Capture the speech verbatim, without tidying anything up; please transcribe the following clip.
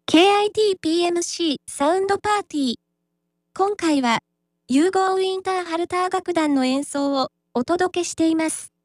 ケーアイティーピーエムシー サウンドパーティー。今回は、融合ウィンターハルター楽団の演奏をお届けしています。